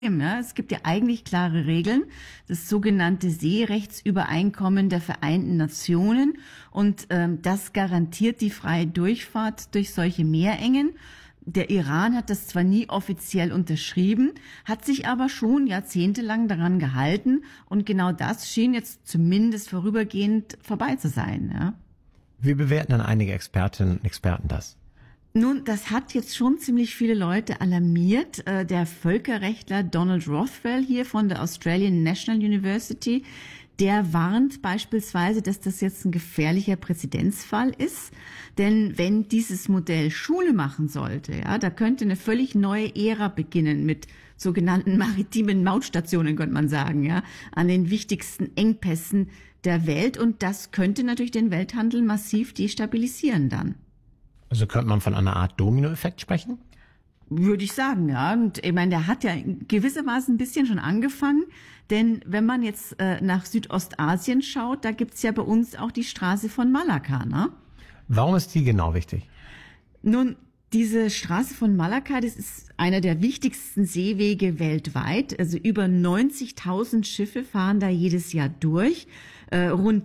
Ja, es gibt ja eigentlich klare Regeln, das sogenannte Seerechtsübereinkommen der Vereinten Nationen und das garantiert die freie Durchfahrt durch solche Meerengen. Der Iran hat das zwar nie offiziell unterschrieben, hat sich aber schon jahrzehntelang daran gehalten und genau das schien jetzt zumindest vorübergehend vorbei zu sein. Ja. Wie bewerten dann einige Expertinnen und Experten das? Nun, das hat jetzt schon ziemlich viele Leute alarmiert. Der Völkerrechtler Donald Rothwell hier von der Australian National University, der warnt beispielsweise, dass das jetzt ein gefährlicher Präzedenzfall ist. Denn wenn dieses Modell Schule machen sollte, ja, da könnte eine völlig neue Ära beginnen mit sogenannten maritimen Mautstationen, könnte man sagen, ja, an den wichtigsten Engpässen der Welt. Und das könnte natürlich den Welthandel massiv destabilisieren dann. Also könnte man von einer Art Dominoeffekt sprechen? Würde ich sagen, ja. Und ich meine, der hat ja gewissermaßen ein bisschen schon angefangen. Denn wenn man jetzt nach Südostasien schaut, da gibt's ja bei uns auch die Straße von Malakka, ne? Warum ist die genau wichtig? Nun, diese Straße von Malakka, das ist einer der wichtigsten Seewege weltweit. Also über 90.000 Schiffe fahren da jedes Jahr durch. Rund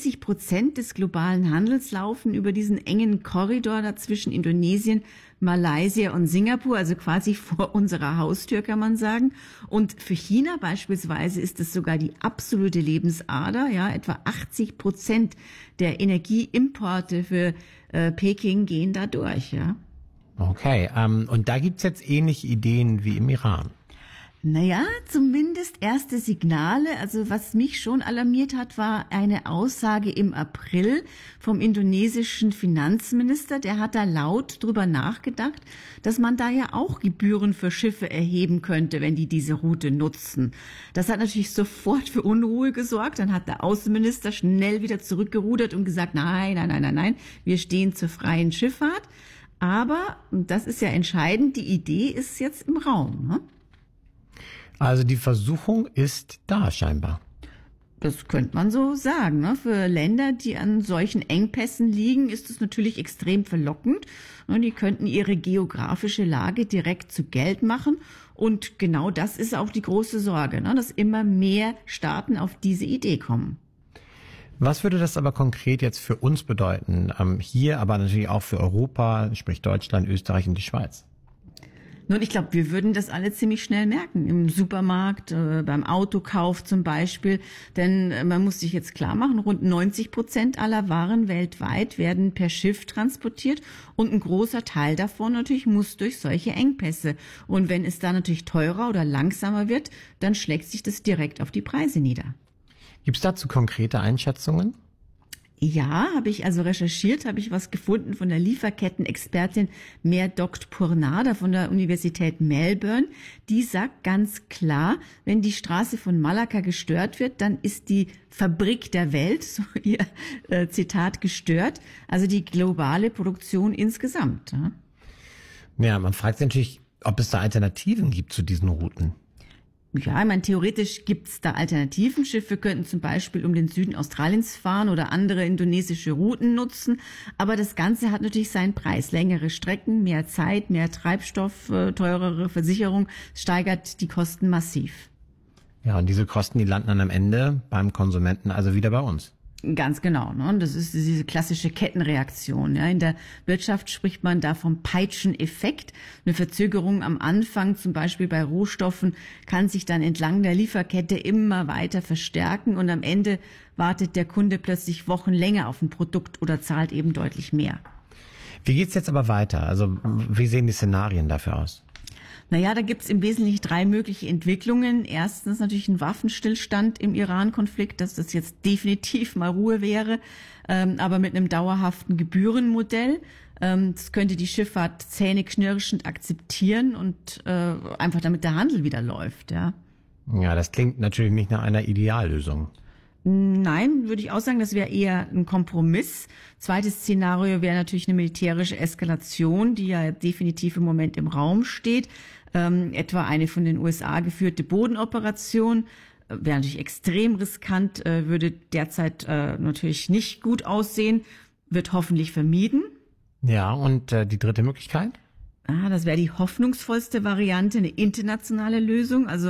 30% des globalen Handels laufen über diesen engen Korridor da zwischen Indonesien, Malaysia und Singapur, also quasi vor unserer Haustür, kann man sagen. Und für China beispielsweise ist es sogar die absolute Lebensader. Ja, etwa 80% der Energieimporte für Peking gehen da durch. Ja. Okay, und da gibt's jetzt ähnliche Ideen wie im Iran. Naja, zumindest erste Signale. Also was mich schon alarmiert hat, war eine Aussage im April vom indonesischen Finanzminister. Der hat da laut drüber nachgedacht, dass man da ja auch Gebühren für Schiffe erheben könnte, wenn die diese Route nutzen. Das hat natürlich sofort für Unruhe gesorgt. Dann hat der Außenminister schnell wieder zurückgerudert und gesagt, nein, wir stehen zur freien Schifffahrt. Aber, und das ist ja entscheidend, die Idee ist jetzt im Raum, ne? Also die Versuchung ist da scheinbar. Das könnte man so sagen. Ne? Für Länder, die an solchen Engpässen liegen, ist es natürlich extrem verlockend. Die könnten ihre geografische Lage direkt zu Geld machen. Und genau das ist auch die große Sorge, ne? Dass immer mehr Staaten auf diese Idee kommen. Was würde das aber konkret jetzt für uns bedeuten? Hier, aber natürlich auch für Europa, sprich Deutschland, Österreich und die Schweiz. Nun, ich glaube, wir würden das alle ziemlich schnell merken. Im Supermarkt, beim Autokauf zum Beispiel. Denn man muss sich jetzt klar machen, rund 90% aller Waren weltweit werden per Schiff transportiert. Und ein großer Teil davon natürlich muss durch solche Engpässe. Und wenn es da natürlich teurer oder langsamer wird, dann schlägt sich das direkt auf die Preise nieder. Gibt es dazu konkrete Einschätzungen? Ja, habe ich also recherchiert, habe ich was gefunden von der Lieferketten-Expertin Merdockt Purnada von der Universität Melbourne. Die sagt ganz klar, wenn die Straße von Malakka gestört wird, dann ist die Fabrik der Welt, so ihr Zitat, gestört. Also die globale Produktion insgesamt. Ja, man fragt sich natürlich, ob es da Alternativen gibt zu diesen Routen. Ja, ich meine, theoretisch gibt's da Alternativen. Schiffe könnten zum Beispiel um den Süden Australiens fahren oder andere indonesische Routen nutzen. Aber das Ganze hat natürlich seinen Preis. Längere Strecken, mehr Zeit, mehr Treibstoff, teurere Versicherung, steigert die Kosten massiv. Ja, und diese Kosten, die landen dann am Ende beim Konsumenten, also wieder bei uns. Ganz genau, ne? Das ist diese klassische Kettenreaktion. Ja? In der Wirtschaft spricht man da vom Peitscheneffekt. Eine Verzögerung am Anfang, zum Beispiel bei Rohstoffen, kann sich dann entlang der Lieferkette immer weiter verstärken und am Ende wartet der Kunde plötzlich Wochen länger auf ein Produkt oder zahlt eben deutlich mehr. Wie geht's jetzt aber weiter? Also wie sehen die Szenarien dafür aus? Naja, da gibt's im Wesentlichen 3 mögliche Entwicklungen. Erstens natürlich ein Waffenstillstand im Iran-Konflikt, dass das jetzt definitiv mal Ruhe wäre, aber mit einem dauerhaften Gebührenmodell. Das könnte die Schifffahrt zähneknirschend akzeptieren und einfach damit der Handel wieder läuft. Ja, ja, das klingt natürlich nicht nach einer Ideallösung. Nein, würde ich auch sagen, das wäre eher ein Kompromiss. Zweites Szenario wäre natürlich eine militärische Eskalation, die ja definitiv im Moment im Raum steht. Etwa eine von den USA geführte Bodenoperation. Wäre natürlich extrem riskant, würde derzeit natürlich nicht gut aussehen, wird hoffentlich vermieden. Ja, und die dritte Möglichkeit? Das wäre die hoffnungsvollste Variante, eine internationale Lösung, also